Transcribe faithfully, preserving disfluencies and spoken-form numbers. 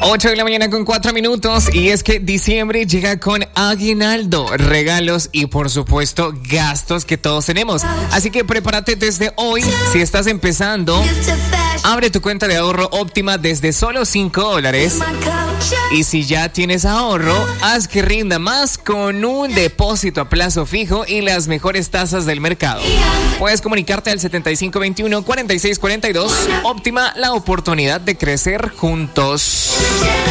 ocho de la mañana con cuatro minutos y es que diciembre llega con aguinaldo, regalos y por supuesto gastos que todos tenemos. Así que prepárate desde hoy. Si estás empezando, abre tu cuenta de ahorro óptima desde solo cinco dólares. Y si ya tienes ahorro, haz que rinda más con un depósito a plazo fijo y las mejores tasas del mercado. Puedes comunicarte al setenta y cinco veintiuno, cuarenta y seis cuarenta y dos. Óptima, la oportunidad de crecer juntos.